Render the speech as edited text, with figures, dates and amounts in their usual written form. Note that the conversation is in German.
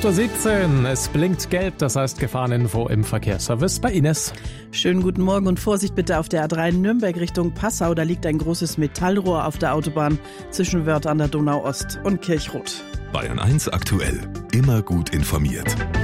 8:17 Uhr, es blinkt gelb, das heißt Gefahreninfo im Verkehrsservice bei Ines. Schönen guten Morgen und Vorsicht bitte auf der A3 Nürnberg Richtung Passau. Da liegt ein großes Metallrohr auf der Autobahn zwischen Wörth an der Donau Ost und Kirchroth. Bayern 1 aktuell, immer gut informiert.